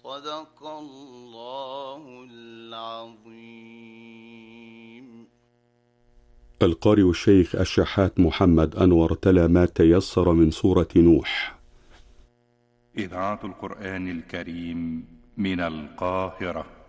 صدق الله العظيم. القارئ الشيخ الشحات محمد أنور تلا ما تيسر من سورة نوح. إذاعة القرآن الكريم من القاهرة.